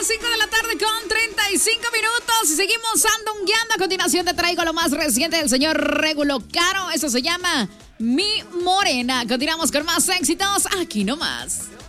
las 5 de la tarde con 35 minutos y seguimos andongueando. A continuación te traigo lo más reciente del señor Regulo Caro. Eso se llama Mi Morena. Continuamos con más éxitos aquí nomás.